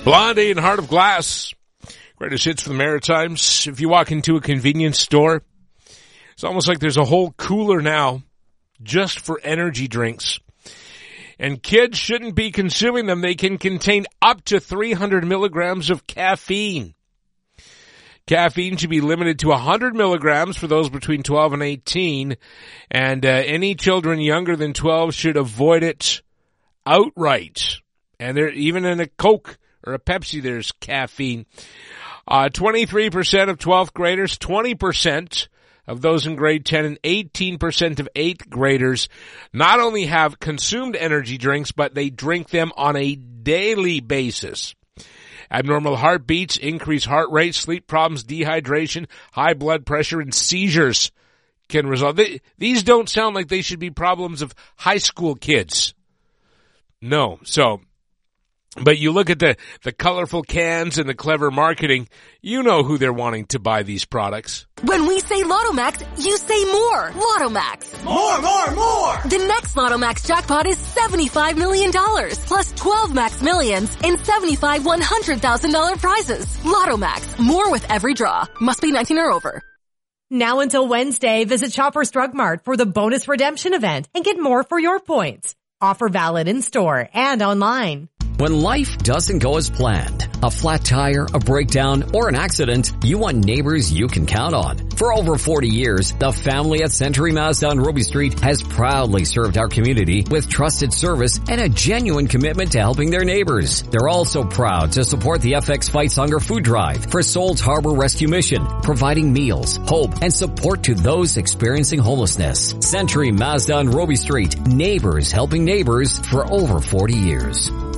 Blondie and Heart of Glass. Greatest hits for the Maritimes. If you walk into a convenience store, it's almost like there's a whole cooler now just for energy drinks. And kids shouldn't be consuming them. They can contain up to 300 milligrams of caffeine. Caffeine should be limited to 100 milligrams for those between 12 and 18. And any children younger than 12 should avoid it outright. And even in a Coke or a Pepsi, there's caffeine. 23% of 12th graders, 20% of those in grade 10, and 18% of 8th graders not only have consumed energy drinks, but they drink them on a daily basis. Abnormal heartbeats, increased heart rate, sleep problems, dehydration, high blood pressure, and seizures can result. These don't sound like they should be problems of high school kids. No. But you look at the colorful cans and the clever marketing, you know who they're wanting to buy these products. When we say Lotto Max, you say more. Lotto Max. More, more, more. The next Lotto Max jackpot is $75 million, plus 12 Max Millions and 75 $100,000 prizes. Lotto Max. More with every draw. Must be 19 or over. Now until Wednesday, visit Shoppers Drug Mart for the bonus redemption event and get more for your points. Offer valid in store and online. When life doesn't go as planned, a flat tire, a breakdown, or an accident, you want neighbors you can count on. For over 40 years, the family at Century Mazda on Robie Street has proudly served our community with trusted service and a genuine commitment to helping their neighbors. They're also proud to support the FX Fights Hunger Food Drive for Souls Harbor Rescue Mission, providing meals, hope, and support to those experiencing homelessness. Century Mazda on Robie Street, neighbors helping neighbors for over 40 years.